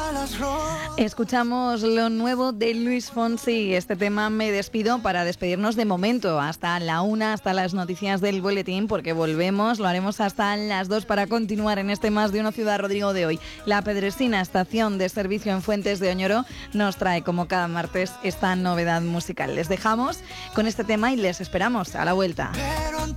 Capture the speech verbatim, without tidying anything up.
Escuchamos lo nuevo de Luis Fonsi. Este tema Me Despido para despedirnos de momento hasta la una, hasta las noticias del boletín, porque volvemos, lo haremos hasta las dos para continuar en este Más de Uno Ciudad Rodrigo de hoy. La Pedresina, estación de servicio en Fuentes de Oñoro, nos trae como cada martes esta novedad musical. Les dejamos con este tema y les esperamos a la vuelta.